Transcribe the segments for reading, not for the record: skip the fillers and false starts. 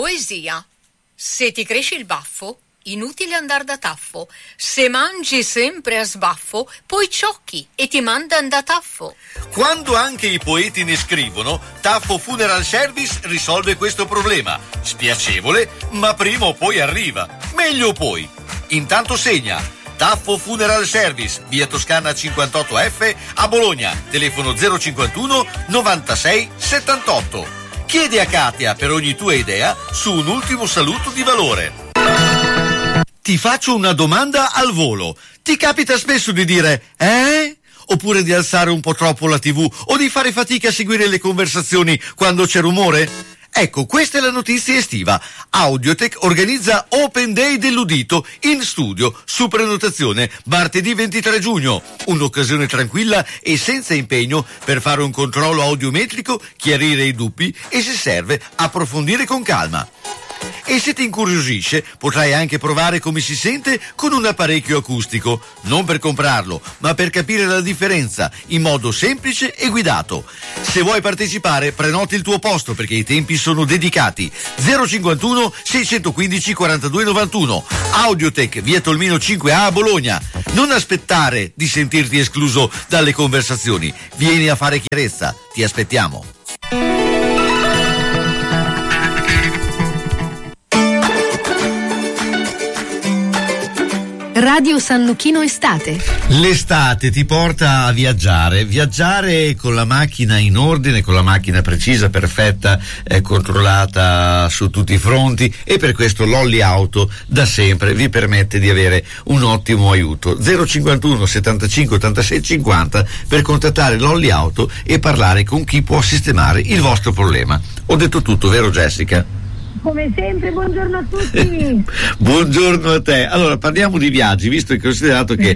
Poesia. Se ti cresce il baffo, inutile andar da taffo. Se mangi sempre a sbaffo, poi ciocchi e ti mandan da taffo. Quando anche i poeti ne scrivono, Taffo Funeral Service risolve questo problema. Spiacevole, ma prima o poi arriva. Meglio poi. Intanto segna. Taffo Funeral Service, via Toscana 58F a Bologna. Telefono 051 96 78. Chiedi a Katia per ogni tua idea su un ultimo saluto di valore. Ti faccio una domanda al volo. Ti capita spesso di dire oppure di alzare un po' troppo la TV o di fare fatica a seguire le conversazioni quando c'è rumore? Ecco, questa è la notizia estiva. Audiotech organizza Open Day dell'udito in studio su prenotazione martedì 23 giugno. Un'occasione tranquilla e senza impegno per fare un controllo audiometrico, chiarire i dubbi e, se serve, approfondire con calma. E se ti incuriosisce, potrai anche provare come si sente con un apparecchio acustico, non per comprarlo, ma per capire la differenza in modo semplice e guidato. Se vuoi partecipare, prenoti il tuo posto perché i tempi sono dedicati. 051 615 42 91. Audiotech, via Tolmino 5A a Bologna. Non aspettare di sentirti escluso dalle conversazioni. Vieni a fare chiarezza. Ti aspettiamo. Radio San Luchino Estate. L'estate ti porta a viaggiare con la macchina in ordine, con la macchina precisa, perfetta, controllata su tutti i fronti, e per questo Lolli Auto da sempre vi permette di avere un ottimo aiuto. 051 75 86 50 per contattare Lolli Auto e parlare con chi può sistemare il vostro problema. Ho detto tutto, vero Jessica? Come sempre, buongiorno a tutti. Buongiorno a te. Allora, parliamo di viaggi, visto e considerato che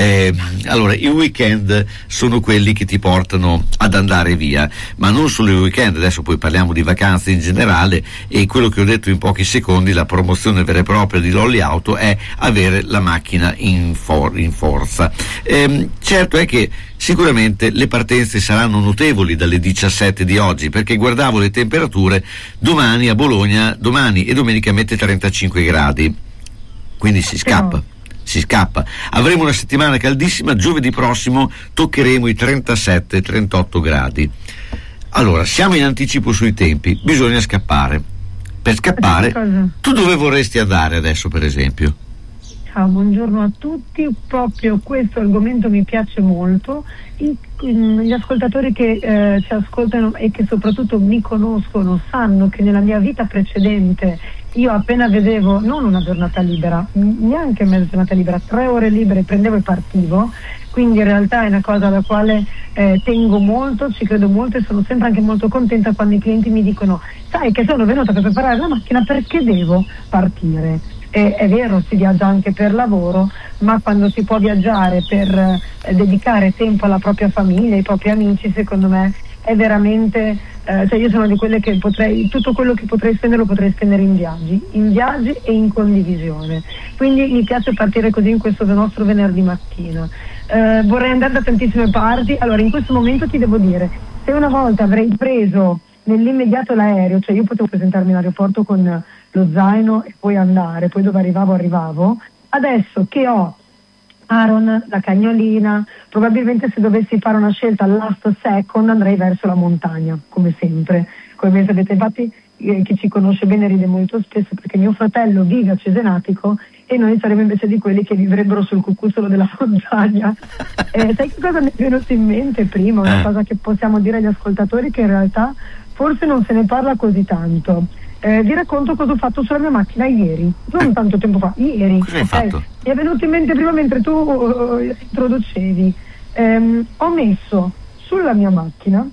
i weekend sono quelli che ti portano ad andare via, ma non solo i weekend. Adesso poi parliamo di vacanze in generale, e quello che ho detto in pochi secondi, la promozione vera e propria di Lolli Auto è avere la macchina in forza. Certo è che sicuramente le partenze saranno notevoli dalle 17 di oggi, perché guardavo le temperature. Domani a Bologna, domani e domenica mette 35 gradi, quindi si scappa. Avremo una settimana caldissima. Giovedì prossimo toccheremo i 37-38 gradi. Allora, siamo in anticipo sui tempi, bisogna scappare. Per scappare, tu dove vorresti andare adesso, per esempio? Ciao, buongiorno a tutti. Proprio questo argomento mi piace molto. Gli ascoltatori che ci ascoltano e che soprattutto mi conoscono sanno che nella mia vita precedente io appena vedevo non una giornata libera, neanche mezza giornata libera, 3 ore libere prendevo e partivo. Quindi in realtà è una cosa alla quale tengo molto, ci credo molto, e sono sempre anche molto contenta quando i clienti mi dicono: sai che sono venuta per preparare la macchina perché devo partire. È vero, si viaggia anche per lavoro, ma quando si può viaggiare per dedicare tempo alla propria famiglia, ai propri amici, secondo me è veramente, io sono di quelle che tutto quello che potrei spendere lo potrei spendere in viaggi e in condivisione. Quindi mi piace partire così in questo nostro venerdì mattina. Vorrei andare da tantissime parti. Allora, in questo momento ti devo dire, se una volta avrei preso nell'immediato l'aereo, cioè io potevo presentarmi all'aeroporto con lo zaino e poi andare, poi dove arrivavo, adesso che ho Aaron, la cagnolina, probabilmente se dovessi fare una scelta last second andrei verso la montagna, come sempre. Come sapete, infatti chi ci conosce bene ride molto spesso, perché mio fratello vive a Cesenatico e noi saremmo invece di quelli che vivrebbero sul cucuzzolo della montagna. Sai che cosa mi è venuto in mente prima? Una cosa che possiamo dire agli ascoltatori, che in realtà forse non se ne parla così tanto. Vi racconto cosa ho fatto sulla mia macchina ieri, non tanto tempo fa, ieri. Cosa hai fatto? Mi è venuto in mente prima mentre tu introducevi. Ho messo sulla mia macchina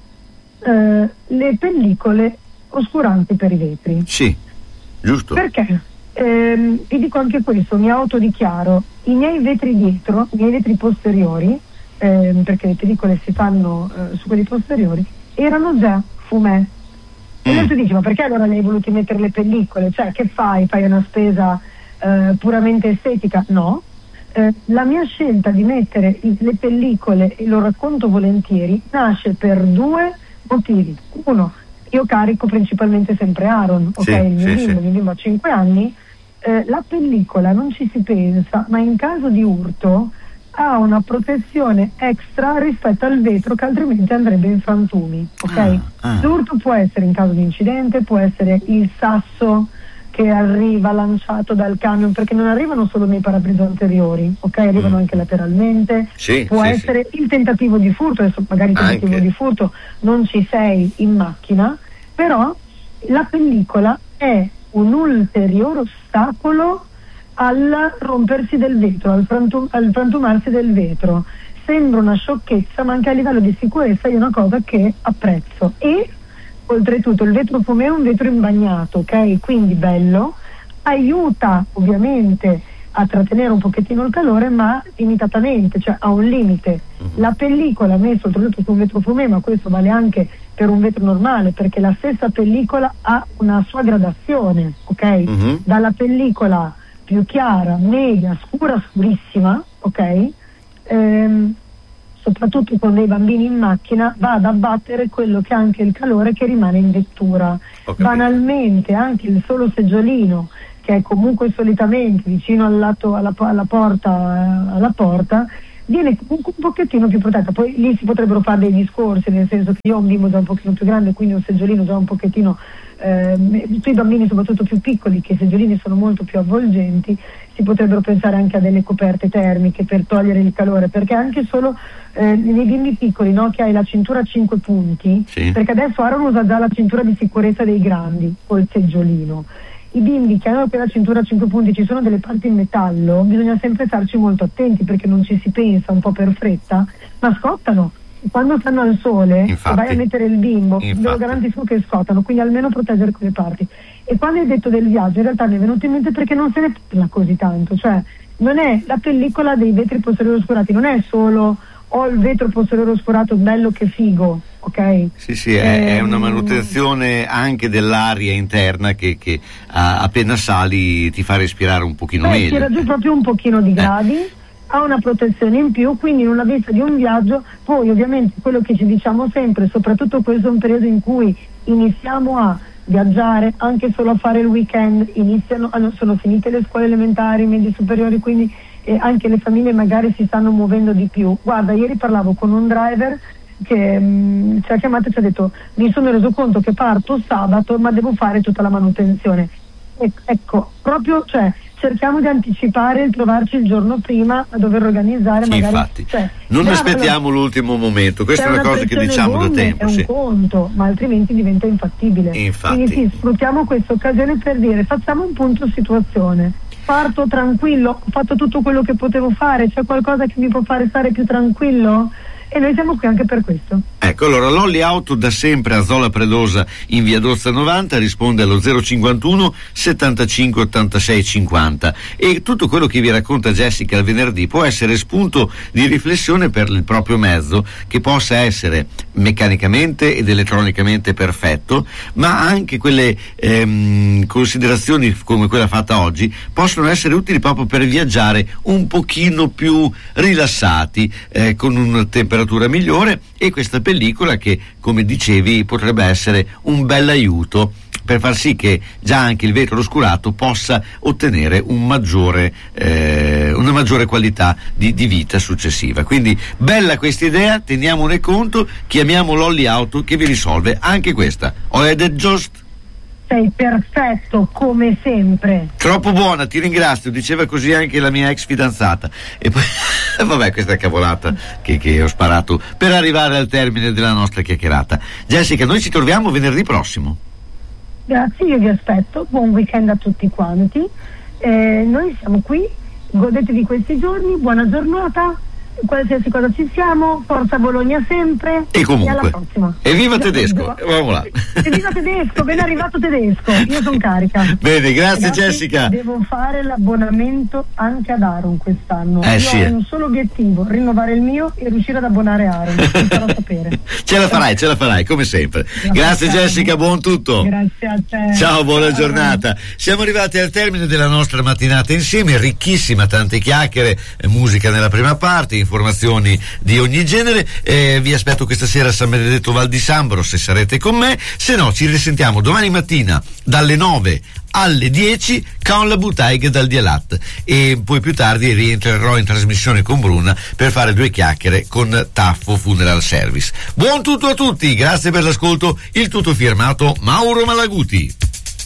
le pellicole oscuranti per i vetri. Sì, giusto. Perché? Vi dico anche questo, mi autodichiaro, i miei vetri dietro, i miei vetri posteriori, perché le pellicole si fanno su quelli posteriori, erano già fumè. E lui ti dice: ma perché allora ne hai voluti mettere le pellicole? Cioè, che fai? Fai una spesa puramente estetica? No. La mia scelta di mettere le pellicole, e lo racconto volentieri, nasce per 2 motivi. Uno, io carico principalmente sempre Aaron, ok? Il mio bimbo ha 5 anni, la pellicola non ci si pensa, ma in caso di urto ha una protezione extra rispetto al vetro che altrimenti andrebbe in frantumi, ok? L'urto può essere in caso di incidente, può essere il sasso che arriva lanciato dal camion, perché non arrivano solo nei parabrezzi anteriori, ok? Arrivano anche lateralmente, può essere il tentativo di furto, adesso magari il tentativo di furto non ci sei in macchina, però la pellicola è un ulteriore ostacolo al rompersi del vetro, al frantumarsi del vetro. Sembra una sciocchezza, ma anche a livello di sicurezza è una cosa che apprezzo. E oltretutto il vetro fumé è un vetro imbagnato, ok? Quindi bello, aiuta ovviamente a trattenere un pochettino il calore, ma limitatamente, cioè a un limite. La pellicola messa oltretutto su un vetro fumé, ma questo vale anche per un vetro normale, perché la stessa pellicola ha una sua gradazione, ok? Dalla pellicola più chiara, media, scura, scurissima, ok? Soprattutto con dei bambini in macchina, va ad abbattere quello che è anche il calore che rimane in vettura. Banalmente anche il solo seggiolino, che è comunque solitamente vicino al lato alla porta, viene comunque un pochettino più protetta. Poi lì si potrebbero fare dei discorsi, nel senso che io ho un bimbo già un pochino più grande, quindi un seggiolino già un pochettino sui bambini soprattutto più piccoli, che i seggiolini sono molto più avvolgenti, si potrebbero pensare anche a delle coperte termiche per togliere il calore, perché anche solo nei bimbi piccoli, no, che hai la cintura a 5 punti, perché adesso Aaron usa già la cintura di sicurezza dei grandi col seggiolino. I bimbi che hanno quella cintura a 5 punti, ci sono delle parti in metallo, bisogna sempre starci molto attenti, perché non ci si pensa un po' per fretta, ma scottano. Quando stanno al sole, se vai a mettere il bimbo, ve lo garantisco che scottano, quindi almeno proteggere quelle parti. E quando hai detto del viaggio, in realtà mi è venuto in mente perché non se ne parla così tanto, cioè non è la pellicola dei vetri posteriori oscurati, non è solo il vetro posteriore oscurato bello che figo, ok? Sì, è una manutenzione anche dell'aria interna che appena sali ti fa respirare un pochino meglio. Tira giù proprio un pochino di gradi, ha una protezione in più, quindi in una vista di un viaggio, poi ovviamente quello che ci diciamo sempre, soprattutto questo è un periodo in cui iniziamo a viaggiare, anche solo a fare il weekend, sono finite le scuole elementari, medie superiori, quindi anche le famiglie magari si stanno muovendo di più. Guarda, ieri parlavo con un driver che ci ha chiamato e ci ha detto: mi sono reso conto che parto sabato ma devo fare tutta la manutenzione. Ecco, proprio, cioè, cerchiamo di anticipare il trovarci il giorno prima a dover organizzare, magari. Infatti, non aspettiamo l'ultimo momento, questa è una cosa che diciamo da tempo. È un conto, ma altrimenti diventa infattibile. Quindi sì, sfruttiamo questa occasione per dire: facciamo un punto situazione. Parto tranquillo, ho fatto tutto quello che potevo fare, c'è qualcosa che mi può fare stare più tranquillo? E noi siamo qui anche per questo. Ecco, allora Lolli Auto da sempre a Zola Predosa in via Dozza 90 risponde allo 051 75 86 50 e tutto quello che vi racconta Jessica il venerdì può essere spunto di riflessione per il proprio mezzo, che possa essere meccanicamente ed elettronicamente perfetto, ma anche quelle considerazioni come quella fatta oggi possono essere utili proprio per viaggiare un pochino più rilassati, con una temperatura migliore, e questa pellicola che, come dicevi, potrebbe essere un bel aiuto per far sì che già anche il vetro oscurato possa ottenere una maggiore qualità di vita successiva. Quindi bella questa idea, teniamone conto, chiamiamo Lolli Auto che vi risolve anche questa. Oed Just. Sei perfetto come sempre. Troppo buona, ti ringrazio, diceva così anche la mia ex fidanzata. E poi vabbè, questa è cavolata che ho sparato per arrivare al termine della nostra chiacchierata. Jessica, noi ci troviamo venerdì prossimo. Grazie, io vi aspetto, buon weekend a tutti quanti. Noi siamo qui, godetevi questi giorni, buona giornata. Qualsiasi cosa ci siamo, forza Bologna sempre, e comunque alla prossima. Evviva Tedesco, Evviva Tedesco, ben arrivato Tedesco, io sono carica. Bene, grazie Jessica. Devo fare l'abbonamento anche ad Aaron quest'anno. Io sì. ho un solo obiettivo: rinnovare il mio e riuscire ad abbonare Aaron. Ti farò sapere. Ce la farai come sempre. Grazie Jessica, buon tutto. Grazie a te. Ciao, buona giornata. Siamo arrivati al termine della nostra mattinata insieme, ricchissima, tante chiacchiere, musica nella prima parte, informazioni di ogni genere. Vi aspetto questa sera a San Benedetto Val di Sambro, se sarete con me, se no ci risentiamo domani mattina dalle 9 alle 10 con la Bottega dal Dielat, e poi più tardi rientrerò in trasmissione con Bruna per fare 2 chiacchiere con Taffo Funeral Service. Buon tutto a tutti, grazie per l'ascolto, il tutto firmato Mauro Malaguti.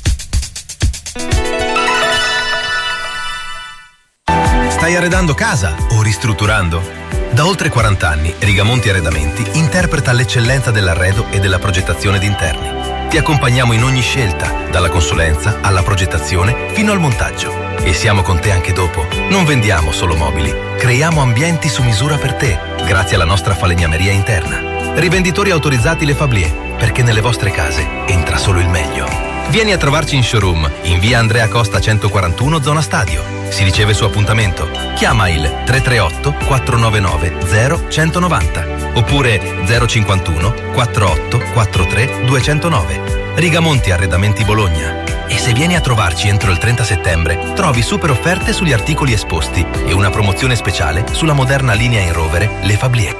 Stai arredando casa o ristrutturando? Da oltre 40 anni Rigamonti Arredamenti interpreta l'eccellenza dell'arredo e della progettazione d'interni. Ti accompagniamo in ogni scelta, dalla consulenza alla progettazione fino al montaggio. E siamo con te anche dopo. Non vendiamo solo mobili, creiamo ambienti su misura per te, grazie alla nostra falegnameria interna. Rivenditori autorizzati Le Fablier, perché nelle vostre case entra solo il meglio. Vieni a trovarci in showroom, in via Andrea Costa 141, zona Stadio. Si riceve su appuntamento. Chiama il 338 499 0190 oppure 051 48 43 209. Rigamonti Arredamenti Bologna. E se vieni a trovarci entro il 30 settembre, trovi super offerte sugli articoli esposti e una promozione speciale sulla moderna linea in rovere Le Fablier.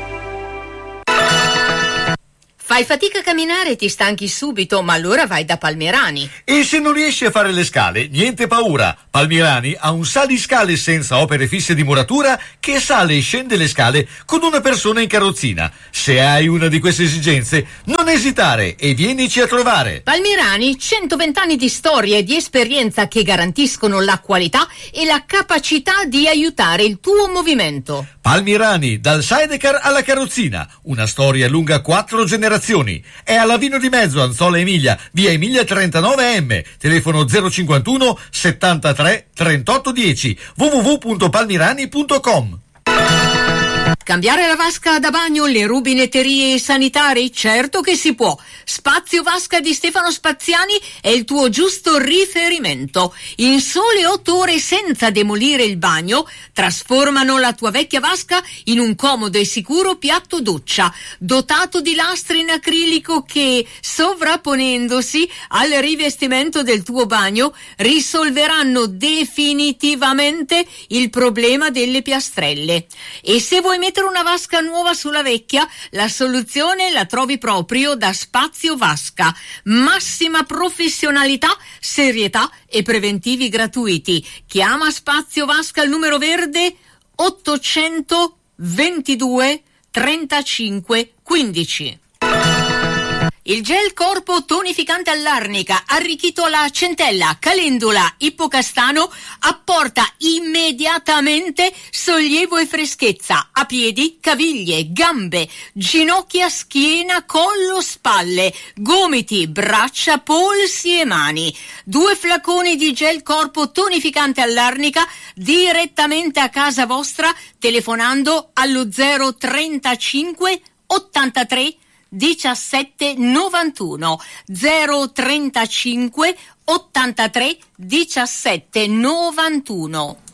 Fai fatica a camminare e ti stanchi subito, ma allora vai da Palmirani. E se non riesci a fare le scale, niente paura. Palmirani ha un saliscale senza opere fisse di muratura che sale e scende le scale con una persona in carrozzina. Se hai una di queste esigenze, non esitare e vienici a trovare. Palmirani, 120 anni di storia e di esperienza che garantiscono la qualità e la capacità di aiutare il tuo movimento. Palmirani, dal sidecar alla carrozzina, una storia lunga 4 generazioni. È alla Vino di Mezzo, Anzola Emilia, via Emilia 39M, telefono 051 73 38 10, www.palmirani.com. Cambiare la vasca da bagno, le rubinetterie sanitarie? Certo che si può. Spazio Vasca di Stefano Spaziani è il tuo giusto riferimento. In sole 8 ore, senza demolire il bagno, trasformano la tua vecchia vasca in un comodo e sicuro piatto doccia, dotato di lastre in acrilico che, sovrapponendosi al rivestimento del tuo bagno, risolveranno definitivamente il problema delle piastrelle. E se vuoi mettere una vasca nuova sulla vecchia, la soluzione la trovi proprio da Spazio Vasca. Massima professionalità, serietà e preventivi gratuiti. Chiama Spazio Vasca al numero verde 822 35 15. Il gel corpo tonificante all'arnica, arricchito alla centella, calendula, ippocastano, apporta immediatamente sollievo e freschezza a piedi, caviglie, gambe, ginocchia, schiena, collo, spalle, gomiti, braccia, polsi e mani. 2 flaconi di gel corpo tonificante all'arnica direttamente a casa vostra telefonando allo 035 83 17 91 035 83 17 91.